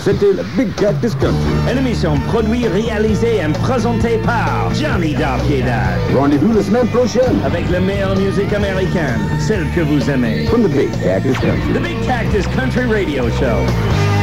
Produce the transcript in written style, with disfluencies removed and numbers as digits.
C'était le Big Cactus Country. Une émission produite, réalisée et présentée par Johnny Darkiedad. Rendez-vous la semaine prochaine. Avec la meilleure musique américaine, celle que vous aimez. From the Big Cactus Country. The Big Cactus Country Radio Show.